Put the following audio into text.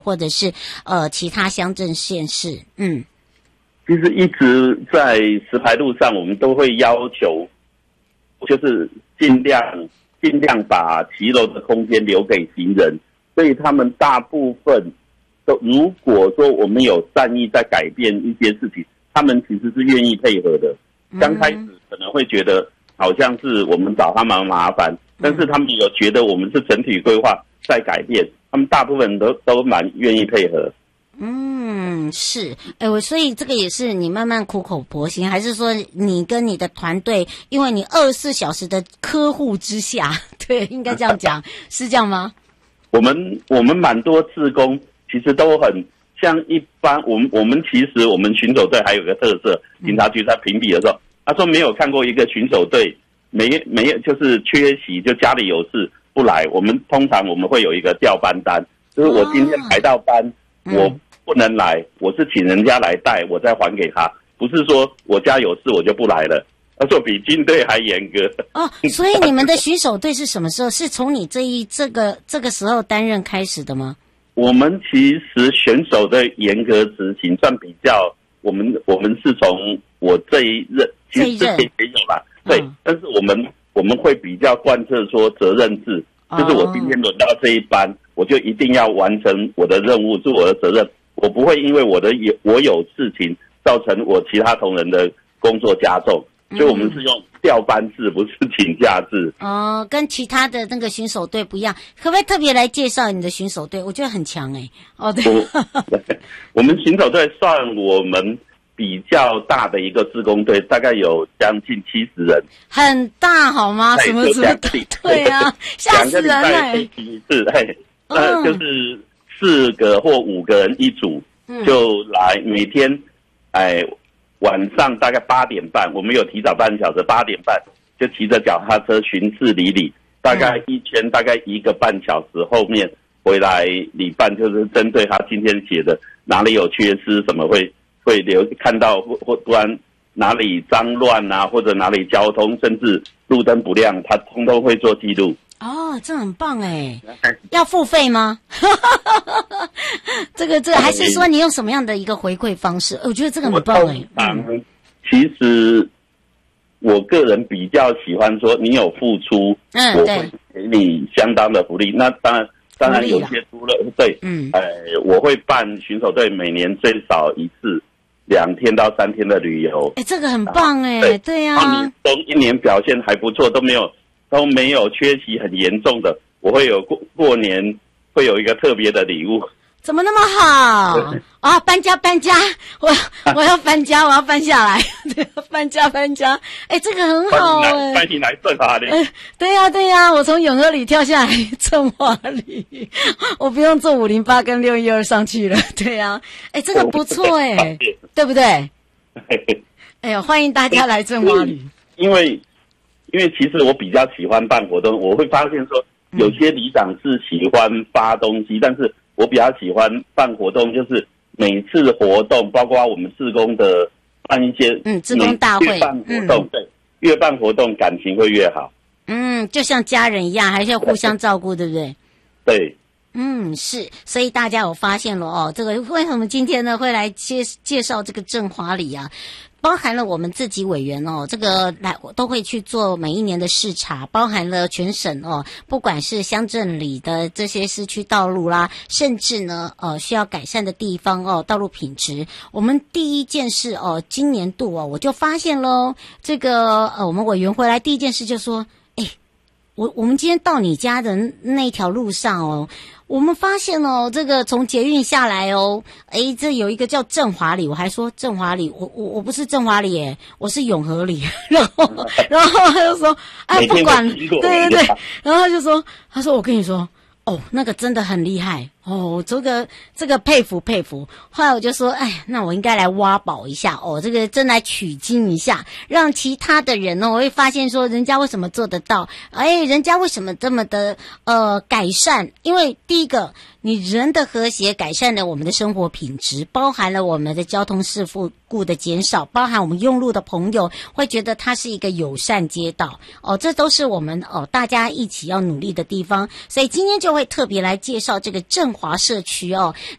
或者是其他乡镇县市？ 其实一直在石牌路上，我们都会要求，就是尽量把骑楼的空间留给行人，所以他们大部分都，如果说我们有善意在改变一些事情，他们其实是愿意配合的。刚开始可能会觉得好像是我们找他们麻烦，但是他们有觉得我们是整体规划在改变，他们大部分都蛮愿意配合。 是，所以这个也是你慢慢苦口婆心，还是说你跟你的团队，因为你24小时的呵护之下，对，应该这样讲，是这样吗？ 我们蛮多志工其实都很像一般，我们其实我们巡守队还有个特色，警察局在评比的时候，他说没有看过一个巡守队没有就是缺席，就家里有事不来。通常我们会有一个调班单，就是我今天排到班，我不能来，我是请人家来带，我再还给他，不是说我家有事我就不来了。他说比军队还严格。 所以你们的巡守队是什么时候？是从你这个时候担任开始的吗？ 我们其实选手的严格执行算比较，我们是从我这一任，其实之前也有啦，对，但是我们会比较贯彻说责任制，就是我今天轮到这一班，我就一定要完成我的任务，是我的责任，我不会因为我有事情造成我其他同仁的工作加重，所以我们是用调班制，不是请假制。 跟其他的那个巡守队不一样，可不可以特别来介绍你的巡守队？我觉得很强对。 我们巡守队算我们比较大的一个志工队，大概有将近70人， 很大好吗？什么对啊，吓死人了。 一次，就是4个或5个人一组，就来每天，晚上大概8点半，我们有提早半小时，8点半就骑着脚踏车巡视里里，大概一圈，大概1个半小时，后面回来理办，就是针对他今天写的哪里有缺失，什么会看到或不然哪里脏乱啊，或者哪里交通甚至路灯不亮，他通通会做记录。 这很棒要付费吗？这个还是说你用什么样的一个回馈方式？我觉得这个很棒其实我个人比较喜欢说你有付出，我会给你相当的福利。那当然有些除了对，我会办巡守队每年最少一次2天到3天的旅游。 这个很棒对啊。 你都一年表现还不错，都没有缺席很严重的，我会有过年会有一个特别的礼物。 怎么那么好搬家，我要搬家，我要搬下来，搬家，这个很好搬你来正华里。 对呀，我从永和里跳下来正华里，我不用坐508跟612上去了。对呀，这个不错对不对？欢迎大家来正华里。因为其实我比较喜欢办活动，我会发现说有些里长是喜欢发东西，但是我比较喜欢办活动，就是每次活动，包括我们志工的办一些志工大会， 越办活动对，越办活动感情会越好。 就像家人一样，还是要互相照顾，对不对？ 对。 是，所以大家有发现了这个为什么今天呢会来介绍这个正华里啊？包含了我们自己委员这个都会去做每一年的视察，包含了全省不管是乡镇里的这些市区道路啦，甚至呢需要改善的地方道路品质。我们第一件事今年度我就发现咯，这个我们委员回来第一件事就说，我们今天到你家的那条路上我们发现这个从捷运下来这有一个叫正华里，我还说正华里，我不是正华里我是永和里，然后他就说不管，对，然后他说我跟你说那个真的很厉害这个佩服。后来我就说，那我应该来挖宝一下这个真来取经一下，让其他的人我会发现说人家为什么做得到，人家为什么这么的改善。因为第一个，你人的和谐改善了我们的生活品质，包含了我们的交通事故的减少，包含我们用路的朋友会觉得它是一个友善街道这都是我们大家一起要努力的地方。所以今天就会特别来介绍这个正振华社区哦。